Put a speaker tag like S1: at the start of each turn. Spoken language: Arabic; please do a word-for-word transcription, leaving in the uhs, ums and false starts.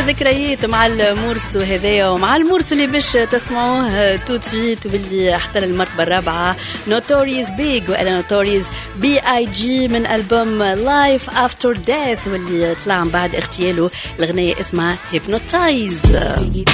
S1: ذكريات مع المورسو هذايا ومع المورسو اللي باش تسمعوه توت سويت واللي احتل المرتبة الرابعة Notorious Big وإلا Notorious بي آي جي من ألبوم Life After Death واللي طلع بعد اغتياله الغنية اسمها Hypnotize.